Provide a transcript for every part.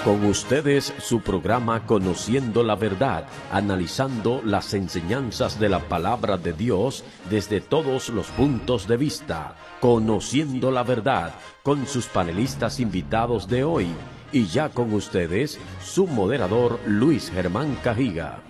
Con ustedes su programa Conociendo la Verdad, analizando las enseñanzas de la Palabra de Dios desde todos los puntos de vista. Conociendo la Verdad, con sus panelistas invitados de hoy. Y ya con ustedes, su moderador Luis Germán Cajiga.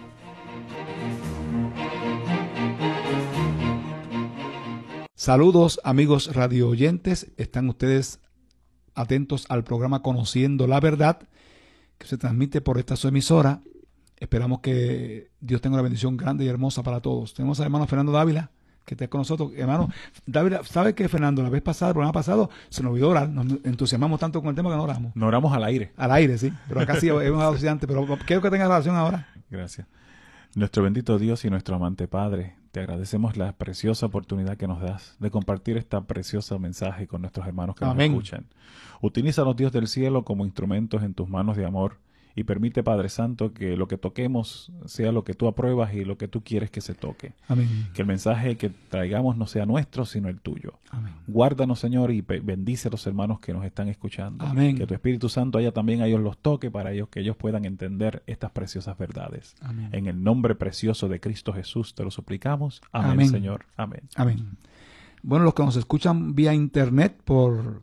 Saludos amigos radio oyentes, están ustedes atentos al programa Conociendo la Verdad, que se transmite por esta su emisora. Esperamos que Dios tenga una bendición grande y hermosa para todos. Tenemos al hermano Fernando Dávila, que está con nosotros. Hermano Dávila, ¿sabe qué, Fernando? La vez pasada, el programa pasado, se nos olvidó orar. Nos entusiasmamos tanto con el tema que no oramos. No oramos al aire. Al aire, sí. Pero acá sí hemos orado antes. Pero quiero que tengas oración ahora. Gracias. Nuestro bendito Dios y nuestro amante Padre, te agradecemos la preciosa oportunidad que nos das de compartir esta preciosa mensaje con nuestros hermanos que Amén. nos escuchan. Utilízanos, Dios del cielo, como instrumentos en tus manos de amor y permite, Padre Santo, que lo que toquemos sea lo que tú apruebas y lo que tú quieres que se toque. Amén. Que el mensaje que traigamos no sea nuestro, sino el tuyo. Amén. Guárdanos, Señor, y bendice a los hermanos que nos están escuchando. Amén. Que tu Espíritu Santo haya también a ellos los toque para ellos, que ellos puedan entender estas preciosas verdades. Amén. En el nombre precioso de Cristo Jesús te lo suplicamos. Amén, Amén. Señor. Amén. Amén. Bueno, los que nos escuchan vía internet por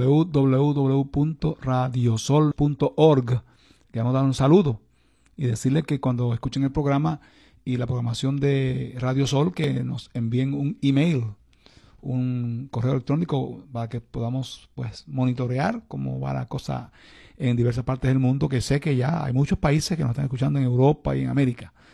www.radiosol.org, queremos dar un saludo y decirles que cuando escuchen el programa y la programación de Radio Sol, que nos envíen un email, un correo electrónico para que podamos pues monitorear cómo va la cosa en diversas partes del mundo, que sé que ya hay muchos países que nos están escuchando en Europa y en América.